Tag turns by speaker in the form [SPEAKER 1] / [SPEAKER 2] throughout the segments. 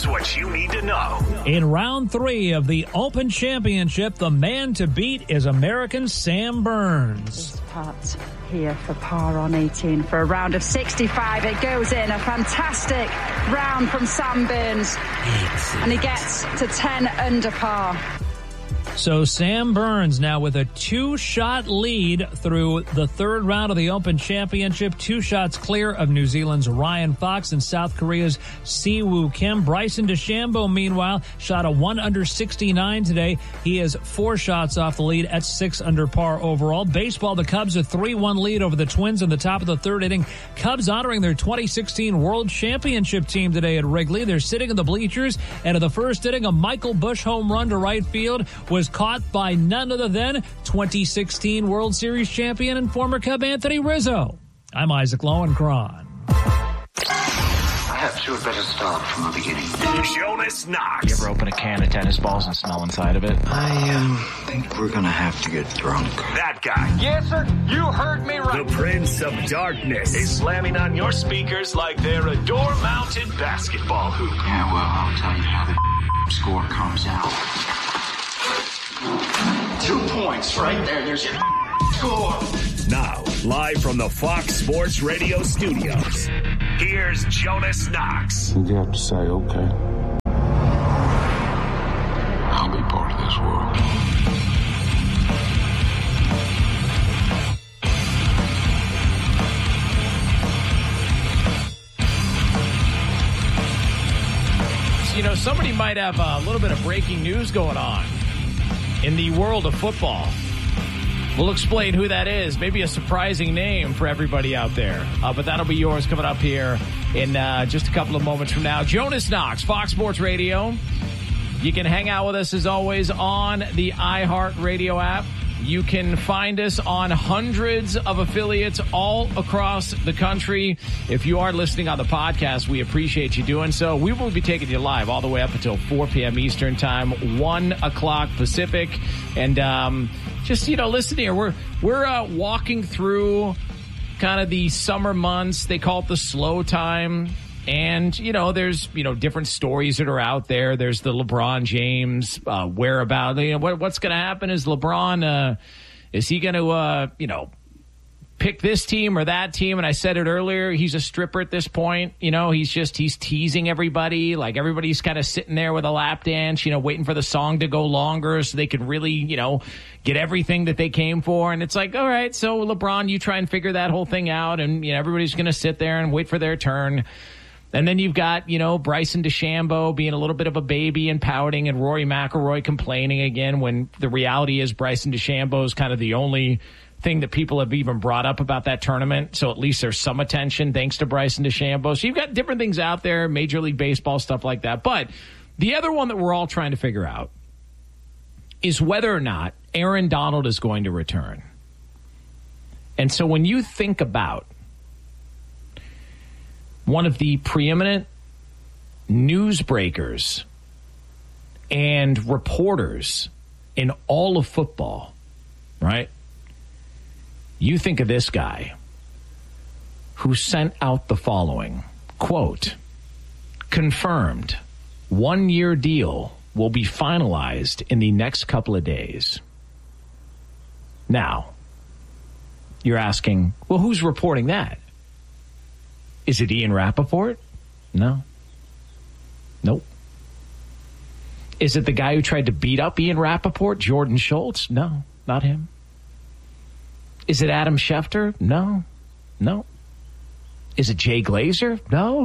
[SPEAKER 1] Here's what you need to know.
[SPEAKER 2] In round 3 of the Open Championship, the man to beat is American Sam Burns.
[SPEAKER 3] This putt here for par on 18 for a round of 65. It goes in. A fantastic round from Sam Burns. And he gets to 10 under par.
[SPEAKER 2] So Sam Burns now with a 2-shot lead through the 3rd round of the Open Championship. 2 shots clear of New Zealand's Ryan Fox and South Korea's Siwoo Kim. Bryson DeChambeau, meanwhile, shot a 1 under 69 today. He is 4 shots off the lead at 6 under par overall. Baseball, the Cubs a 3-1 lead over the Twins in the top of the 3rd inning. Cubs honoring their 2016 World Championship team today at Wrigley. They're sitting in the bleachers, and in the 1st inning, a Michael Busch home run to right field was caught by none other than 2016 World Series champion and former Cub Anthony Rizzo. I'm Isaac Lowenkron.
[SPEAKER 4] Perhaps you had better start from the beginning.
[SPEAKER 1] Jonas Knox.
[SPEAKER 5] You ever open a can of tennis balls and smell inside of it?
[SPEAKER 4] I think we're gonna have to get drunk.
[SPEAKER 1] That guy.
[SPEAKER 5] Yes, sir. You heard me right.
[SPEAKER 1] The Prince of Darkness is slamming on your speakers like they're a door-mounted basketball hoop.
[SPEAKER 4] Yeah, well, I'll tell you how the score comes out. 2 points right there. There's your score.
[SPEAKER 1] Now, live from the Fox Sports Radio studios, here's Jonas Knox.
[SPEAKER 6] You have to say, okay, I'll be part of this world.
[SPEAKER 7] You know, somebody might have a little bit of breaking news going on in the world of football. We'll explain who that is. Maybe a surprising name for everybody out there. But that'll be yours coming up here in just a couple of moments from now. Jonas Knox, Fox Sports Radio. You can hang out with us, as always, on the iHeartRadio app. You can find us on hundreds of affiliates all across the country. If you are listening on the podcast, we appreciate you doing so. We will be taking you live all the way up until 4 p.m. Eastern Time, 1 o'clock Pacific. And just, you know, listen here. We're walking through kind of the summer months. They call it the slow time. And, you know, there's, you know, different stories that are out there. There's the LeBron James whereabouts. You know, what's going to happen is LeBron, is he going to, you know, pick this team or that team? And I said it earlier, he's a stripper at this point. You know, he's teasing everybody. Like, everybody's kind of sitting there with a lap dance, you know, waiting for the song to go longer so they can really, you know, get everything that they came for. And it's like, all right, so LeBron, you try and figure that whole thing out. And, you know, everybody's going to sit there and wait for their turn. And then you've got, you know, Bryson DeChambeau being a little bit of a baby and pouting, and Rory McIlroy complaining again, when the reality is Bryson DeChambeau is kind of the only thing that people have even brought up about that tournament. So at least there's some attention thanks to Bryson DeChambeau. So you've got different things out there, Major League Baseball, stuff like that. But the other one that we're all trying to figure out is whether or not Aaron Donald is going to return. And so when you think about one of the preeminent newsbreakers and reporters in all of football, right? You think of this guy who sent out the following, quote, confirmed, 1-year deal will be finalized in the next couple of days. Now, you're asking, well, who's reporting that? Is it Ian Rappaport? No. Nope. Is it the guy who tried to beat up Ian Rappaport, Jordan Schultz? No, not him. Is it Adam Schefter? No. No. Is it Jay Glazer? No.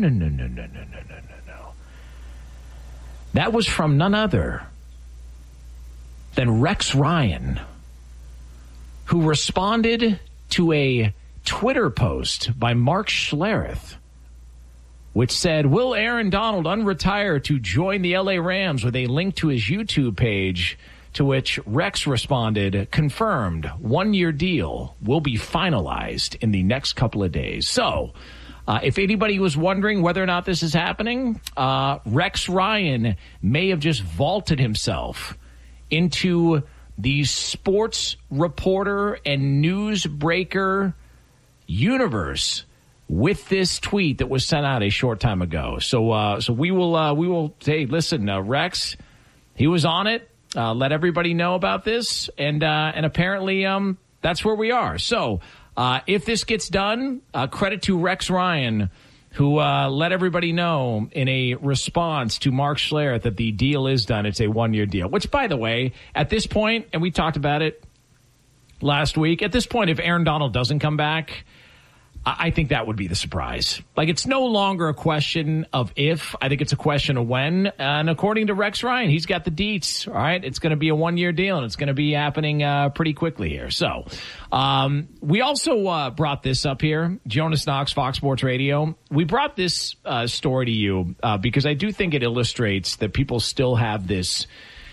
[SPEAKER 7] That was from none other than Rex Ryan, who responded to a Twitter post by Mark Schlereth, which said, will Aaron Donald unretire to join the LA Rams, with a link to his YouTube page, to which Rex responded, confirmed, 1-year deal will be finalized in the next couple of days. So if anybody was wondering whether or not this is happening, Rex Ryan may have just vaulted himself into the sports reporter and newsbreaker universe with this tweet that was sent out a short time ago. So we will say, listen, Rex, he was on it. Let everybody know about this, and apparently that's where we are. So if this gets done, credit to Rex Ryan, who let everybody know in a response to Mark Schlereth that the deal is done. It's a 1-year deal, which, by the way, at this point, and we talked about it last week, at this point, if Aaron Donald doesn't come back, I think that would be the surprise. Like, it's no longer a question of if. I think it's a question of when. And according to Rex Ryan, he's got the deets. All right, it's going to be a 1-year deal, and it's going to be happening pretty quickly here. So we also brought this up here. Jonas Knox, Fox Sports Radio. We brought this story to you because I do think it illustrates that people still have this.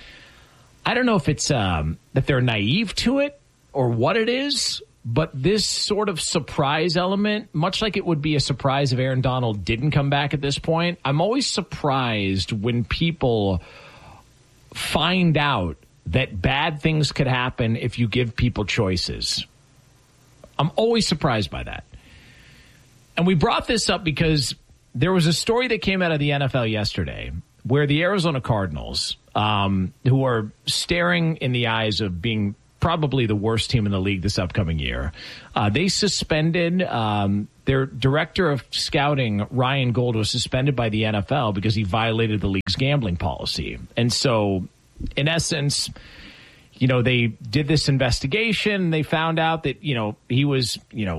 [SPEAKER 7] I don't know if it's that they're naive to it or what it is. But this sort of surprise element, much like it would be a surprise if Aaron Donald didn't come back at this point, I'm always surprised when people find out that bad things could happen if you give people choices. I'm always surprised by that. And we brought this up because there was a story that came out of the NFL yesterday where the Arizona Cardinals, who are staring in the eyes of being probably the worst team in the league this upcoming year. They suspended their director of scouting, Ryan Gold, was suspended by the NFL because he violated the league's gambling policy. And so, in essence, they did this investigation. They found out that, he was,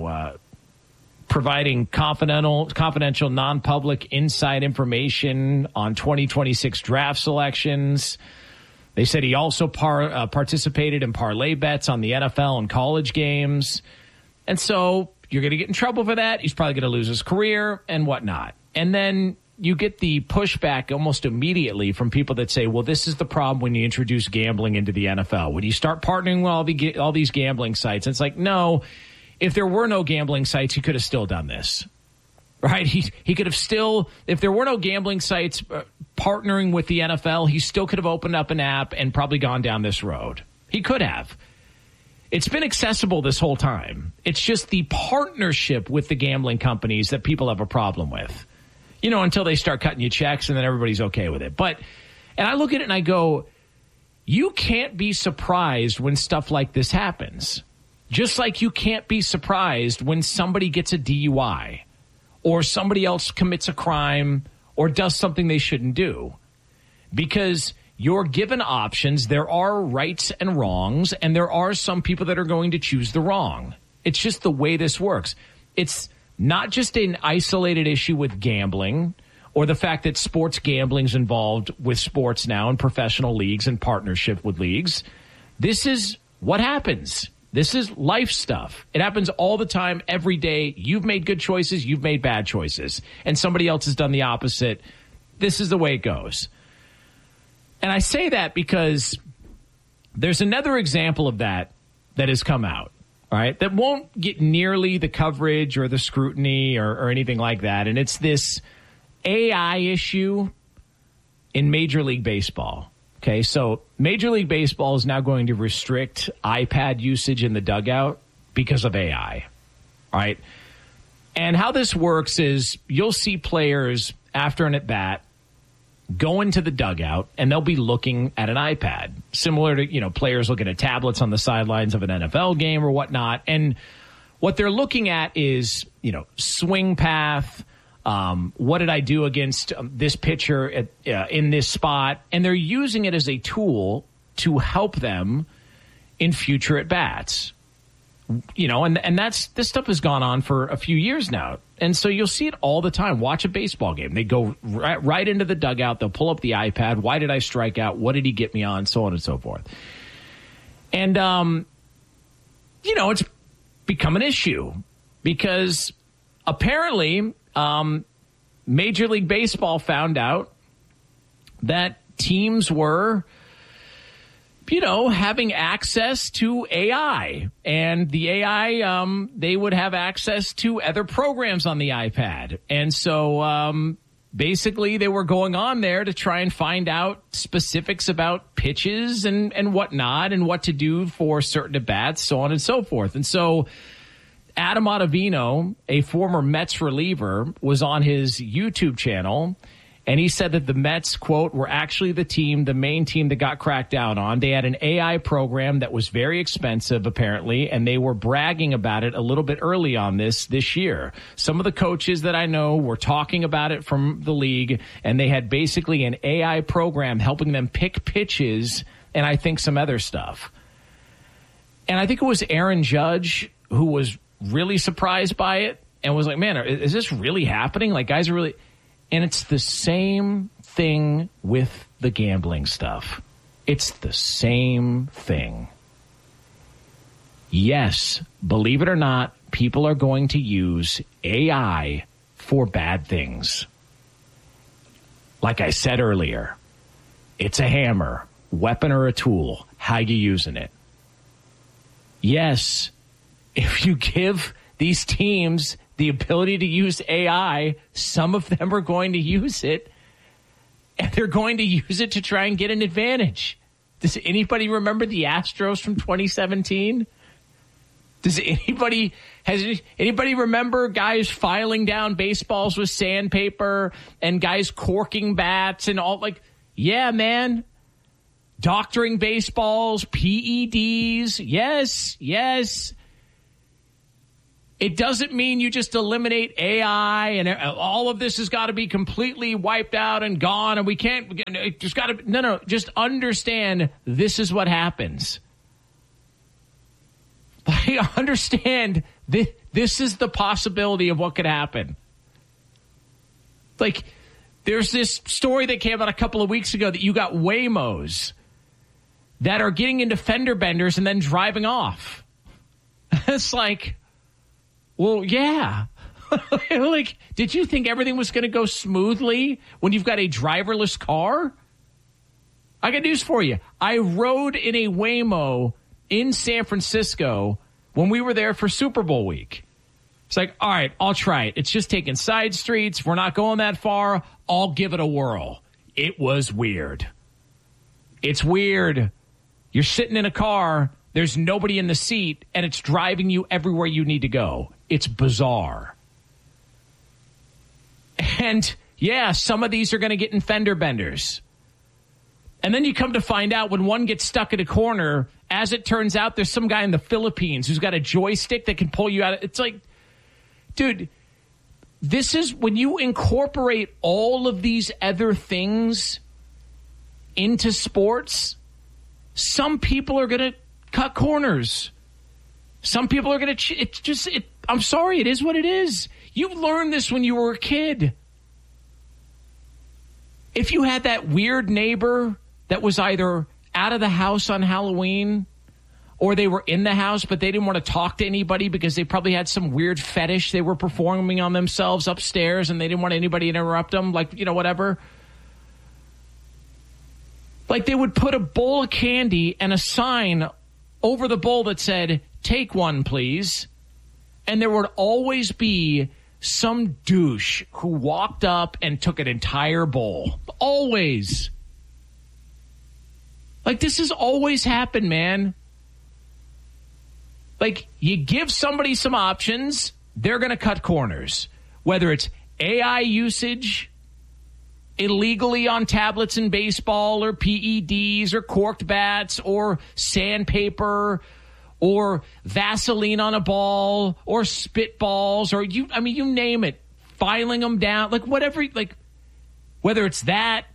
[SPEAKER 7] providing confidential, non-public inside information on 2026 draft selections. They said he also participated in parlay bets on the NFL and college games. And so you're going to get in trouble for that. He's probably going to lose his career and whatnot. And then you get the pushback almost immediately from people that say, well, this is the problem when you introduce gambling into the NFL. When you start partnering with all these gambling sites, it's like, no, if there were no gambling sites, he could have still done this. Right? He could have still, if there were no gambling sites partnering with the NFL, he still could have opened up an app and probably gone down this road. He could have. It's been accessible this whole time. It's just the partnership with the gambling companies that people have a problem with. Until they start cutting you checks and then everybody's okay with it. And I look at it and I go, you can't be surprised when stuff like this happens. Just like you can't be surprised when somebody gets a DUI. Or somebody else commits a crime or does something they shouldn't do. Because you're given options. There are rights and wrongs, and there are some people that are going to choose the wrong. It's just the way this works. It's not just an isolated issue with gambling or the fact that sports gambling is involved with sports now and professional leagues and partnership with leagues. This is what happens. This is life stuff. It happens all the time, every day. You've made good choices. You've made bad choices. And somebody else has done the opposite. This is the way it goes. And I say that because there's another example of that has come out, all right, that won't get nearly the coverage or the scrutiny or anything like that. And it's this AI issue in Major League Baseball. Okay, so Major League Baseball is now going to restrict iPad usage in the dugout because of AI, all right? And how this works is you'll see players after an at-bat go into the dugout, and they'll be looking at an iPad, similar to, players looking at tablets on the sidelines of an NFL game or whatnot. And what they're looking at is, swing path, what did I do against this pitcher in this spot? And they're using it as a tool to help them in future at-bats. And this stuff has gone on for a few years now. And so you'll see it all the time. Watch a baseball game. They go right into the dugout. They'll pull up the iPad. Why did I strike out? What did he get me on? So on and so forth. And, it's become an issue because apparently Major League Baseball found out that teams were having access to AI, and the AI, they would have access to other programs on the iPad. And so, basically they were going on there to try and find out specifics about pitches and whatnot and what to do for certain at-bats, so on and so forth. And so Adam Ottavino, a former Mets reliever, was on his YouTube channel, and he said that the Mets, quote, were actually the main team that got cracked down on. They had an AI program that was very expensive, apparently, and they were bragging about it a little bit early on this year. Some of the coaches that I know were talking about it from the league, and they had basically an AI program helping them pick pitches and I think some other stuff. And I think it was Aaron Judge who was really surprised by it and was like, man, is this really happening? Like, guys are really... And it's the same thing with the gambling stuff. It's the same thing. Yes, believe it or not, people are going to use AI for bad things. Like I said earlier, it's a hammer, weapon, or a tool. How you using it? Yes, if you give these teams the ability to use AI, some of them are going to use it, and they're going to use it to try and get an advantage. Does anybody remember the Astros from 2017? Has anybody remember guys filing down baseballs with sandpaper and guys corking bats and all? Like, yeah, man. Doctoring baseballs, PEDs. Yes. It doesn't mean you just eliminate AI and all of this has got to be completely wiped out and gone and we can't, just got to, no, just understand this is what happens. I understand this is the possibility of what could happen. Like, there's this story that came out a couple of weeks ago that you got Waymos that are getting into fender benders and then driving off. It's like, well, yeah. Like, did you think everything was going to go smoothly when you've got a driverless car? I got news for you. I rode in a Waymo in San Francisco when we were there for Super Bowl week. It's like, all right, I'll try it. It's just taking side streets. We're not going that far. I'll give it a whirl. It was weird. It's weird. You're sitting in a car. There's nobody in the seat, and it's driving you everywhere you need to go. It's bizarre. And, yeah, some of these are going to get in fender benders. And then you come to find out when one gets stuck in a corner, as it turns out, there's some guy in the Philippines who's got a joystick that can pull you out. It's like, dude, this is when you incorporate all of these other things into sports, some people are going to cut corners. Some people are going to, I'm sorry, it is what it is. You learned this when you were a kid. If you had that weird neighbor that was either out of the house on Halloween or they were in the house, but they didn't want to talk to anybody because they probably had some weird fetish they were performing on themselves upstairs and they didn't want anybody to interrupt them, like, you know, whatever. Like, they would put a bowl of candy and a sign over the bowl that said, "Take one, please." And there would always be some douche who walked up and took an entire bowl. Always. Like, this has always happened, man. Like, you give somebody some options, they're going to cut corners. Whether it's AI usage illegally on tablets in baseball or PEDs or corked bats or sandpaper or Vaseline on a ball or spitballs or you name it, filing them down, like whatever, like whether it's that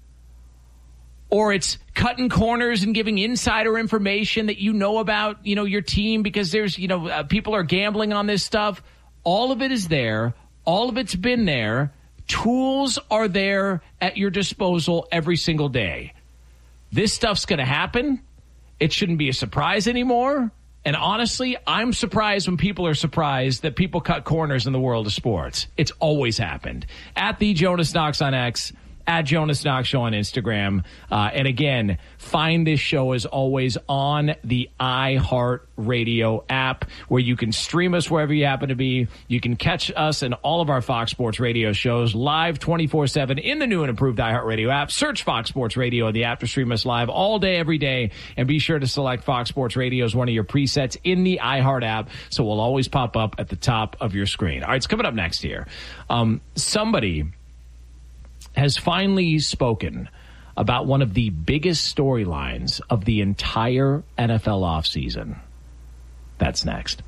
[SPEAKER 7] or it's cutting corners and giving insider information that you know about, you know, your team because there's, you know, people are gambling on this stuff. All of it is there. All of it's been there. Tools are there at your disposal every single day. This stuff's going to happen. It shouldn't be a surprise anymore. And honestly, I'm surprised when people are surprised that people cut corners in the world of sports. It's always happened. At the Jonas Knox on X, at Jonas Knox Show on Instagram. And again, find this show as always on the iHeartRadio app, where you can stream us wherever you happen to be. You can catch us and all of our Fox Sports Radio shows live 24/7 in the new and improved iHeartRadio app. Search Fox Sports Radio on the app to stream us live all day, every day. And be sure to select Fox Sports Radio as one of your presets in the iHeart app, so we'll always pop up at the top of your screen. All right, it's coming up next here. Somebody has finally spoken about one of the biggest storylines of the entire NFL offseason. That's next.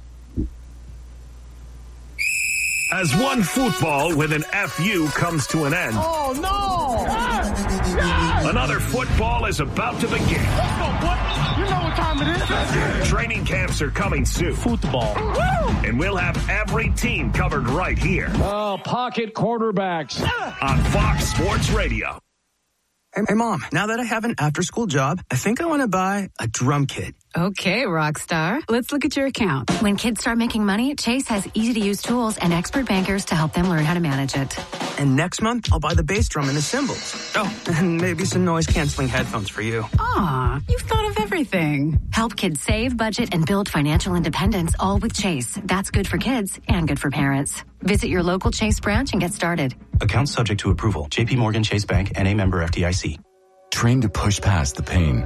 [SPEAKER 1] As one football with an FU comes to an end.
[SPEAKER 5] Oh, no!
[SPEAKER 1] Another football is about to begin.
[SPEAKER 5] Let's go, boy. You know what time it is.
[SPEAKER 1] Training camps are coming soon.
[SPEAKER 7] Football.
[SPEAKER 1] And we'll have every team covered right here.
[SPEAKER 7] Oh, pocket quarterbacks.
[SPEAKER 1] On Fox Sports Radio.
[SPEAKER 8] Hey, Mom, now that I have an after-school job, I think I want to buy a drum kit.
[SPEAKER 9] Okay, Rockstar. Let's look at your account.
[SPEAKER 10] When kids start making money, Chase has easy-to-use tools and expert bankers to help them learn how to manage it.
[SPEAKER 8] And next month, I'll buy the bass drum and the cymbals. Oh, and maybe some noise-canceling headphones for you.
[SPEAKER 9] Aw, you've thought of everything.
[SPEAKER 10] Help kids save, budget, and build financial independence, all with Chase. That's good for kids and good for parents. Visit your local Chase branch and get started.
[SPEAKER 11] Account subject to approval. J.P. Morgan Chase Bank, N.A. member FDIC.
[SPEAKER 12] Train to push past the pain.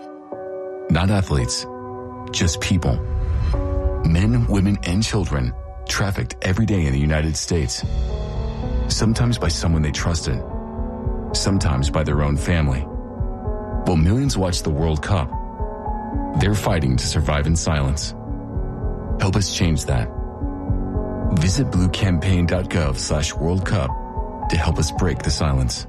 [SPEAKER 12] Not athletes, just people. Men, women, and children trafficked every day in the United States. Sometimes by someone they trusted. Sometimes by their own family. While millions watch the World Cup, they're fighting to survive in silence. Help us change that. Visit bluecampaign.gov/World Cup to help us break the silence.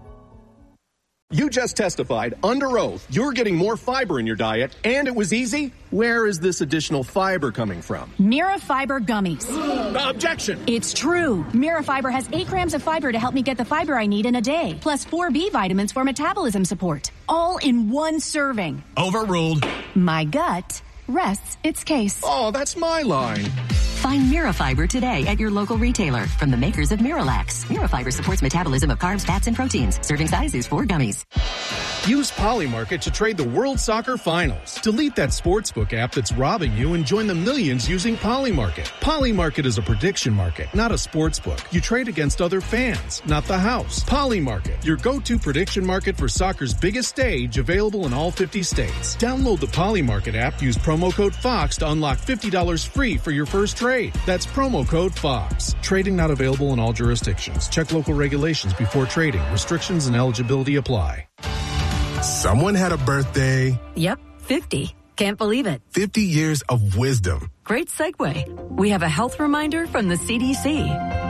[SPEAKER 13] You just testified under oath you're getting more fiber in your diet, and it was easy. Where is this additional fiber coming from?
[SPEAKER 14] Mirafiber gummies.
[SPEAKER 13] Objection!
[SPEAKER 14] It's true. Mirafiber has 8 grams of fiber to help me get the fiber I need in a day, plus 4 B vitamins for metabolism support. All in one serving.
[SPEAKER 13] Overruled.
[SPEAKER 14] My gut rests its case.
[SPEAKER 13] Oh, that's my line.
[SPEAKER 15] Find Mirafiber today at your local retailer from the makers of Miralax. Mirafiber supports metabolism of carbs, fats, and proteins. Serving size is 4 gummies.
[SPEAKER 13] Use Polymarket to trade the World Soccer Finals. Delete that sportsbook app that's robbing you and join the millions using Polymarket. Polymarket is a prediction market, not a sportsbook. You trade against other fans, not the house. Polymarket, your go-to prediction market for soccer's biggest stage, available in all 50 states. Download the Polymarket app, use promo code FOX to unlock $50 free for your first trade. That's promo code FOX. Trading not available in all jurisdictions. Check local regulations before trading. Restrictions and eligibility apply.
[SPEAKER 16] Someone had a birthday.
[SPEAKER 15] Yep, 50. Can't believe it.
[SPEAKER 16] 50 years of wisdom.
[SPEAKER 15] Great segue. We have a health reminder from the CDC.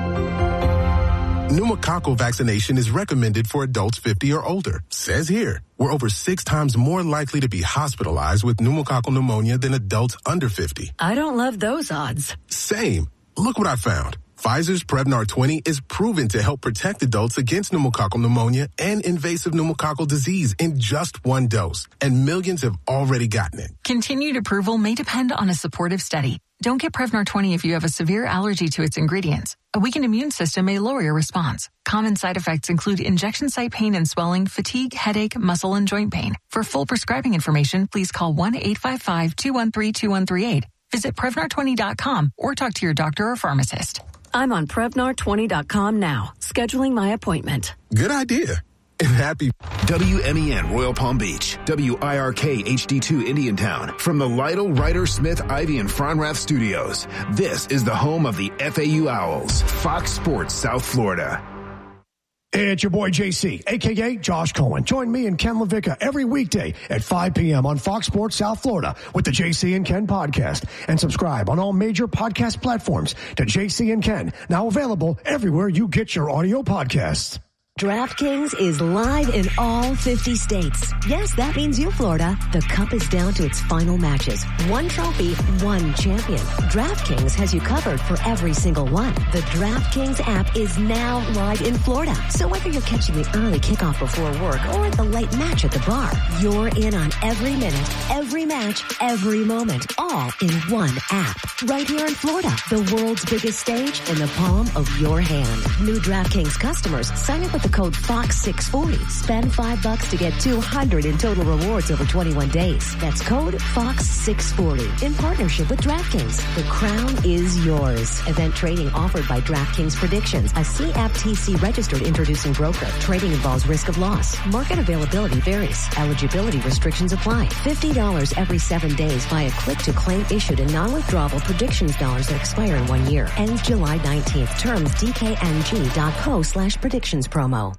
[SPEAKER 16] Pneumococcal vaccination is recommended for adults 50 or older. Says here, we're over 6 times more likely to be hospitalized with pneumococcal pneumonia than adults under 50.
[SPEAKER 15] I don't love those odds.
[SPEAKER 16] Same. Look what I found. Pfizer's Prevnar 20 is proven to help protect adults against pneumococcal pneumonia and invasive pneumococcal disease in just 1 dose. And millions have already gotten it.
[SPEAKER 17] Continued approval may depend on a supportive study. Don't get Prevnar 20 if you have a severe allergy to its ingredients. A weakened immune system may lower your response. Common side effects include injection site pain and swelling, fatigue, headache, muscle, and joint pain. For full prescribing information, please call 1-855-213-2138. Visit Prevnar20.com or talk to your doctor or pharmacist.
[SPEAKER 15] I'm on Prevnar20.com now, scheduling my appointment.
[SPEAKER 16] Good idea. And happy
[SPEAKER 18] WMEN Royal Palm Beach, WIRK HD2 Indiantown. From the Lytle, Ryder, Smith, Ivy, and Fronrath studios, this is the home of the FAU Owls, Fox Sports South Florida.
[SPEAKER 19] It's your boy JC, a.k.a. Josh Cohen. Join me and Ken LaVicka every weekday at 5 p.m. on Fox Sports South Florida with the JC and Ken podcast. And subscribe on all major podcast platforms to JC and Ken, now available everywhere you get your audio podcasts.
[SPEAKER 20] DraftKings is live in all 50 states. Yes, that means you, Florida. The Cup is down to its final matches. 1 trophy, 1 champion. DraftKings has you covered for every single one. The DraftKings app is now live in Florida. So whether you're catching the early kickoff before work or the late match at the bar, you're in on every minute, every match, every moment, all in one app. Right here in Florida, the world's biggest stage in the palm of your hand. New DraftKings customers sign up with the code FOX640. Spend $5 to get $200 in total rewards over 21 days. That's code FOX640 in partnership with DraftKings. The crown is yours. Event trading offered by DraftKings Predictions, a CFTC registered introducing broker. Trading involves risk of loss. Market availability varies. Eligibility restrictions apply. $50 every 7 days via click-to-claim issued in non-withdrawable predictions dollars that expire in 1 year. Ends July 19th. Terms dkng.co/predictions promo.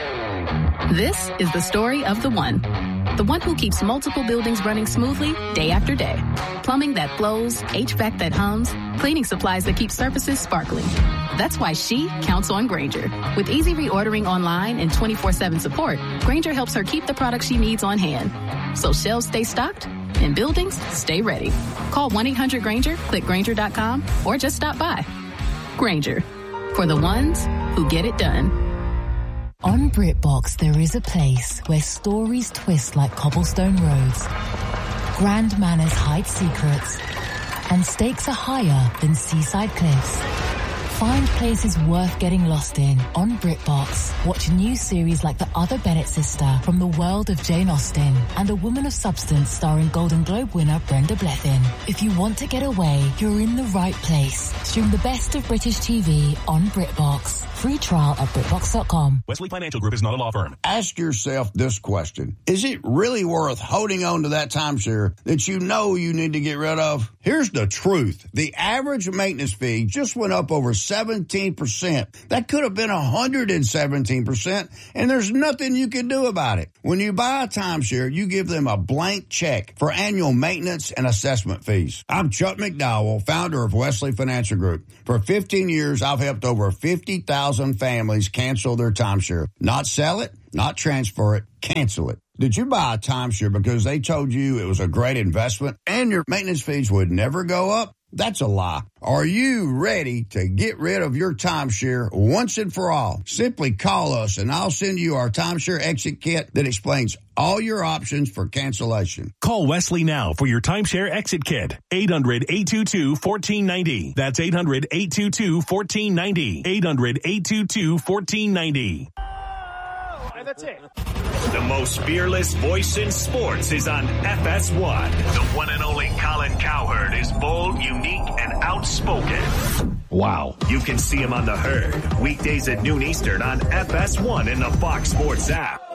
[SPEAKER 14] This is the story of the one who keeps multiple buildings running smoothly day after day. Plumbing that flows, HVAC that hums, cleaning supplies that keep surfaces sparkling. That's why she counts on Grainger. With easy reordering online and 24/7 support, Grainger helps her keep the products she needs on hand. So shelves stay stocked and buildings stay ready. Call 1-800-GRAINGER, click Grainger.com, or just stop by. Grainger, for the ones who get it done.
[SPEAKER 21] On BritBox, there is a place where stories twist like cobblestone roads, grand manners hide secrets, and stakes are higher than seaside cliffs. Find places worth getting lost in on BritBox. Watch new series like The Other Bennett Sister from the world of Jane Austen and A Woman of Substance starring Golden Globe winner Brenda Blethyn. If you want to get away, you're in the right place. Stream the best of British TV on BritBox. Free trial at BritBox.com.
[SPEAKER 22] Wesley Financial Group is not a law firm.
[SPEAKER 23] Ask yourself this question. Is it really worth holding on to that timeshare that you know you need to get rid of? Here's the truth. The average maintenance fee just went up over 17%. That could have been 117%, and there's nothing you can do about it. When you buy a timeshare, you give them a blank check for annual maintenance and assessment fees. I'm Chuck McDowell, founder of Wesley Financial Group. For 15 years, I've helped over 50,000 families cancel their timeshare. Not sell it, not transfer it, cancel it. Did you buy a timeshare because they told you it was a great investment and your maintenance fees would never go up? That's a lie. Are you ready to get rid of your timeshare once and for all? Simply call us and I'll send you our timeshare exit kit that explains all your options for cancellation.
[SPEAKER 22] Call Wesley now for your timeshare exit kit. 800-822-1490. That's 800-822-1490. 800-822-1490.
[SPEAKER 1] That's it. The most fearless voice in sports is on FS1. The one and only Colin Cowherd is bold, unique, and outspoken.
[SPEAKER 22] Wow.
[SPEAKER 1] You can see him on The Herd, weekdays at noon Eastern on FS1 and the Fox Sports app.